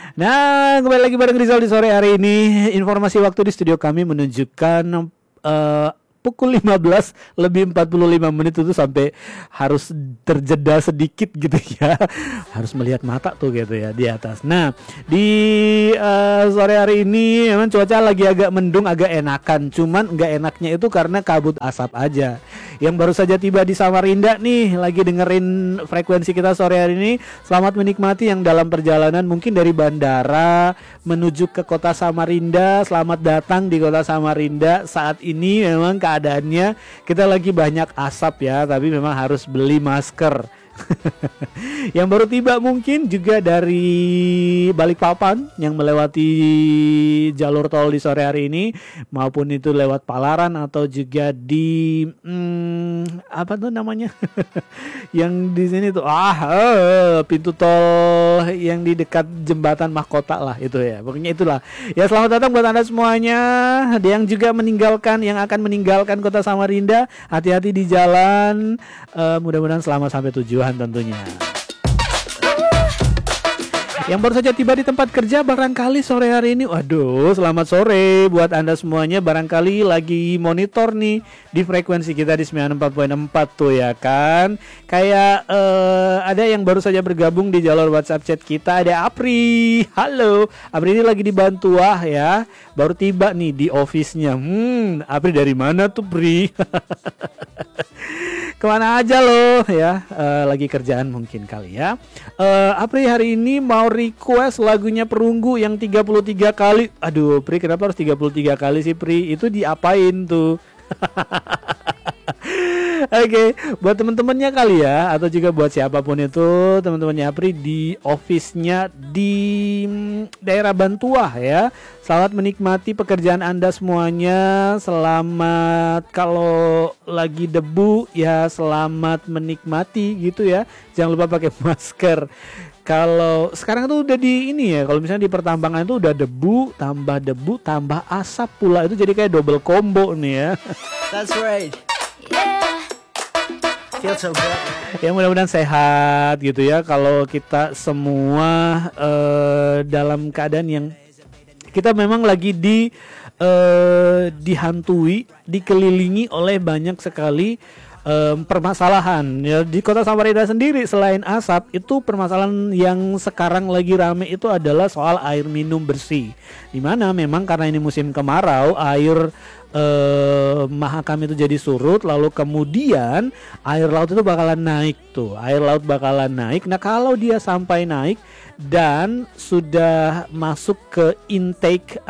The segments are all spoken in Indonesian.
Nah, kembali lagi bareng Rizal di sore hari ini. Informasi waktu di studio kami menunjukkan pukul 15 lebih 45 menit itu sampai harus terjeda sedikit gitu ya. Harus melihat mata tuh gitu ya di atas. Nah, di sore hari ini memang cuaca lagi agak mendung, agak enakan. Cuman nggak enaknya itu karena kabut asap aja. Yang baru saja tiba di Samarinda nih, lagi dengerin frekuensi kita sore hari ini. Selamat menikmati yang dalam perjalanan mungkin dari bandara menuju ke kota Samarinda. Selamat datang di kota Samarinda. Saat ini memang keadaannya kita lagi banyak asap ya, tapi memang harus beli masker. Yang baru tiba mungkin juga dari Balikpapan yang melewati jalur tol di sore hari ini, maupun itu lewat Palaran atau juga di apa tuh namanya yang di sini tuh pintu tol yang di dekat jembatan Mahkota lah itu ya, pokoknya itulah ya. Selamat datang buat Anda semuanya yang juga yang akan meninggalkan kota Samarinda. Hati-hati di jalan, mudah-mudahan selamat sampai tujuan tentunya. Yang baru saja tiba di tempat kerja barangkali sore hari ini, waduh, selamat sore buat Anda semuanya. Barangkali lagi monitor nih di frekuensi kita di 94.4 tuh ya kan. Kayak ada yang baru saja bergabung di jalur WhatsApp chat kita, ada Apri. Halo, Apri ini lagi di Bantuah ya. Baru tiba nih di office-nya. Apri dari mana tuh, Pri? Kemana aja loh ya, lagi kerjaan mungkin kali ya. Apri hari ini mau request lagunya Perunggu yang 33 kali. Aduh Pri, kenapa harus 33 kali sih Pri? Itu diapain tuh? Oke, buat teman-temannya kali ya, atau juga buat siapapun itu teman-temannya Apri di office-nya di daerah Bantuah ya. Selamat menikmati pekerjaan Anda semuanya. Selamat kalau lagi debu ya, selamat menikmati gitu ya. Jangan lupa pakai masker. Kalau sekarang tuh udah di ini ya, kalau misalnya di pertambangan itu udah debu tambah asap pula, itu jadi kayak double combo nih ya. That's right. Feel so good. Ya mudah-mudahan sehat gitu ya. Kalau kita semua dalam keadaan yang kita memang lagi dihantui, dikelilingi oleh banyak sekali permasalahan ya. Di kota Samarinda sendiri selain asap, itu permasalahan yang sekarang lagi rame itu adalah soal air minum bersih. Dimana memang karena ini musim kemarau, air Mahakam itu jadi surut, lalu kemudian air laut itu bakalan naik tuh. Air laut bakalan naik. Nah, kalau dia sampai naik dan sudah masuk ke intake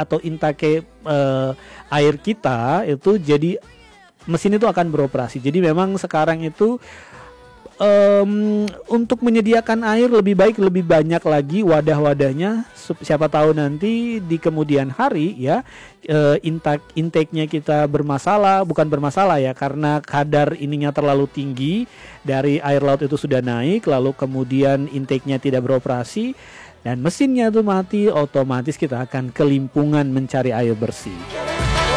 air kita, itu jadi mesin itu akan beroperasi. Jadi memang sekarang itu untuk menyediakan air lebih baik, lebih banyak lagi wadah-wadahnya. Siapa tahu nanti di kemudian hari ya, intake-nya kita bukan bermasalah ya, karena kadar ininya terlalu tinggi dari air laut itu sudah naik, lalu kemudian intake-nya tidak beroperasi dan mesinnya tuh mati, otomatis kita akan kelimpungan mencari air bersih.